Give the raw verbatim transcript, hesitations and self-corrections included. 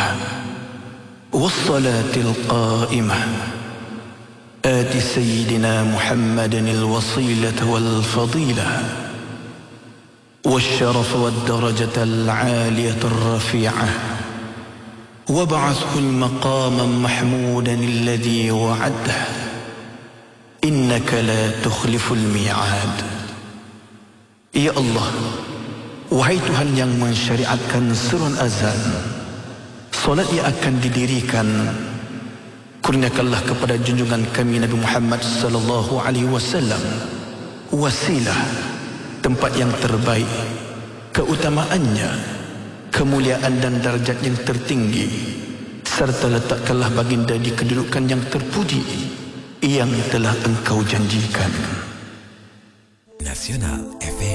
والصلاة القائمة آت سيدنا محمد الوصيلة والفضيلة والشرف والدرجة العالية الرفيعة وابعثه المقام محمودا الذي وعده إنك لا تخلف الميعاد. Ya Allah, wahai Tuhan yang mensyariatkan seruan azan, solat yang akan didirikan, kurniakanlah kepada junjungan kami Nabi Muhammad sallallahu alaihi wasallam wasilah, tempat yang terbaik, keutamaannya, kemuliaan dan darjat yang tertinggi, serta letakkanlah baginda di kedudukan yang terpuji yang telah engkau janjikan. Nasional F M